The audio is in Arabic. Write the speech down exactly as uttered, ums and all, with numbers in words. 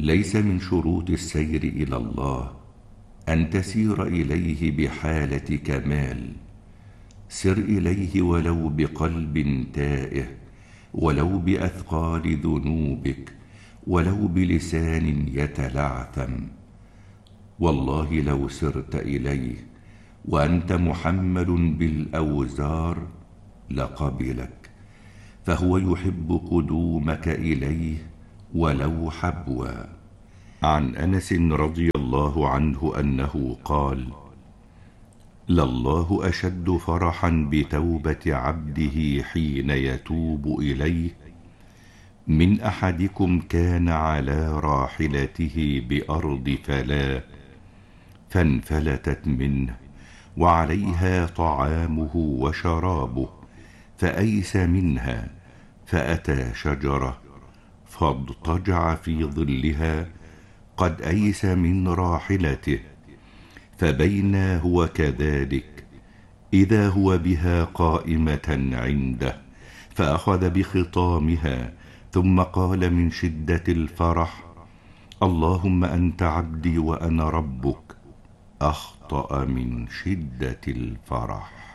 ليس من شروط السير إلى الله أن تسير إليه بحالة كمال. سر إليه ولو بقلب تائه، ولو بأثقال ذنوبك، ولو بلسان يتلعثم. والله لو سرت إليه وأنت محمل بالأوزار لقبلك، فهو يحب قدومك إليه ولو حبوا. عن أنس رضي الله عنه أنه قال: لله أشد فرحا بتوبة عبده حين يتوب إليه من أحدكم كان على راحلته بأرض فلاة فانفلتت منه وعليها طعامه وشرابه، فأيس منها فأتى شجرة فاضطجع في ظلها قد أيس من راحلته، فبينا هو كذلك إذا هو بها قائمة عنده، فأخذ بخطامها ثم قال من شدة الفرح: اللهم أنت عبدي وأنا ربك. أخطأ من شدة الفرح.